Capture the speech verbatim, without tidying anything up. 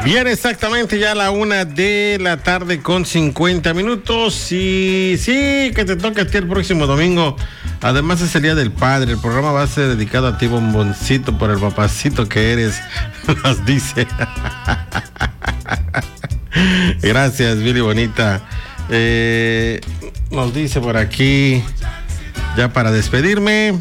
Bien, exactamente ya a la una de la tarde con cincuenta minutos. Y sí, que te toca a ti el próximo domingo. Además es el Día del Padre. El programa va a ser dedicado a ti, bomboncito, por el papacito que eres. Nos dice. Gracias, Billy Bonita. Eh, nos dice por aquí, ya para despedirme.